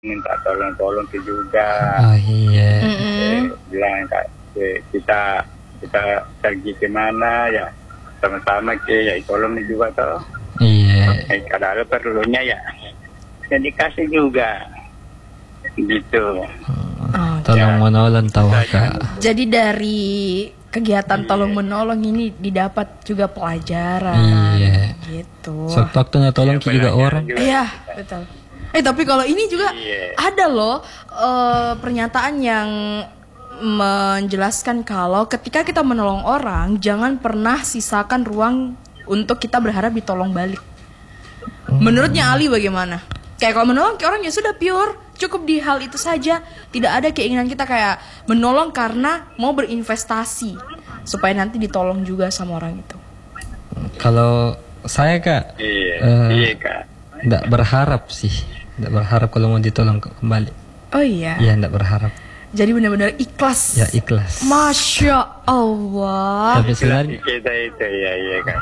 minta tolong ke juga. Oh iya. Bilang Kak, kita pergi ke mana ya sama-sama ya tolong juga toh. Iya. Kalau perlunya ya dikasih juga gitu. Tolong menolong tahu Kak. Jadi dari kegiatan tolong menolong ini didapat juga pelajaran. Iya. Gitu. Sewaktu-waktunya tolong juga orang. Iya, betul. Tapi kalau ini juga ada loh pernyataan yang menjelaskan kalau ketika kita menolong orang, jangan pernah sisakan ruang untuk kita berharap ditolong balik. Menurutnya Ali bagaimana? Kayak kalau menolong ke orang ya sudah pure, cukup di hal itu saja. Tidak ada keinginan kita kayak menolong karena mau berinvestasi supaya nanti ditolong juga sama orang itu. Kalau saya Kak, iya Kak. Nggak berharap sih, nggak berharap kalau mau ditolong kembali. Oh iya. Iya, nggak berharap. Jadi benar-benar ikhlas. Ya ikhlas. Masya Allah. Tapi sebenarnya kita itu iya Kak.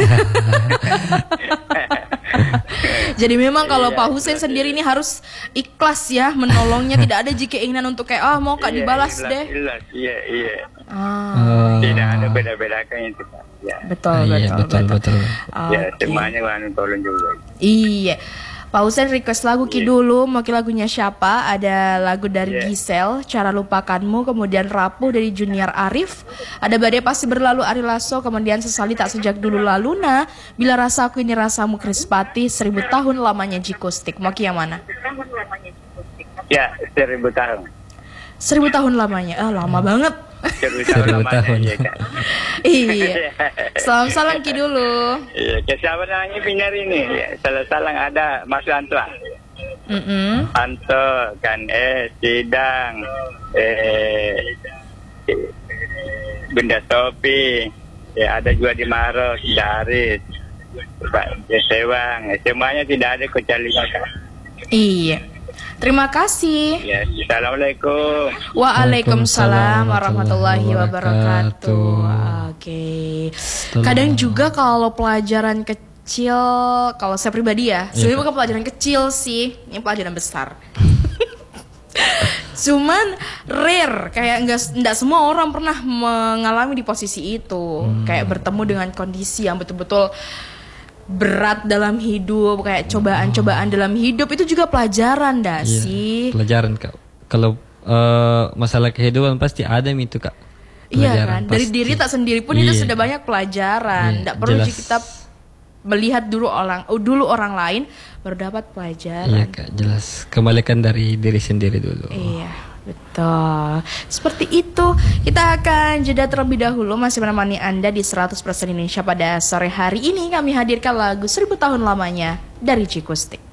Jadi memang kalau Pak Hussein sendiri ini harus ikhlas ya menolongnya, tidak ada jika keinginan untuk kayak mau Kak dibalas deh. Iya. Tidak ada beda-bedakan itu Kak. Ya. Betul. Ya, semuanya kan tolong juga. Iya. Pak Hussein request lagu Ki dulu. Mau lagunya siapa? Ada lagu dari Gisel, Cara Lupakanmu, kemudian Rapuh dari Junior Arif. Ada Badai Pasti Berlalu Ari Lasso, kemudian Sesali Tak Sejak Dulu Laluna, Bila Rasaku Ini Rasamu Krispati, 1000 Tahun Lamanya Jikustik. Mau yang mana? Ya, 1000 tahun. 1000 tahun lamanya. Lama banget. 1000 tahun. Iya. Salam Ki dulu. Iya, siapa namanya penyiar ini? Ya, salah ada Mas Anto. Anto kan Sidang Bunda Sopi. Ya, ada juga di Maros, Daris, Pak Sewang. Semuanya tidak ada kecuali Kakak. Iya. Terima kasih. Ya, assalamualaikum. Waalaikumsalam warahmatullahi wabarakatuh. Oke. Kadang juga kalau pelajaran kecil, kalau saya pribadi ya, sebenarnya bukan pelajaran kecil sih, ini pelajaran besar. Cuman rare, kayak nggak semua orang pernah mengalami di posisi itu, kayak bertemu dengan kondisi yang betul-betul berat dalam hidup, kayak cobaan-cobaan dalam hidup, itu juga pelajaran dah sih. Pelajaran Kak. Kalau masalah kehidupan pasti ada itu Kak. Iya kan, dari diri tak sendiri pun itu sudah banyak pelajaran. Tidak perlu kita melihat dulu orang lain baru dapat pelajaran. Iya Kak, jelas. Kembalikan dari diri sendiri dulu. Iya, betul. Seperti itu. Kita akan jeda terlebih dahulu, masih menemani Anda di 100% Indonesia pada sore hari ini. Kami hadirkan lagu 1000 Tahun Lamanya dari Jikustik.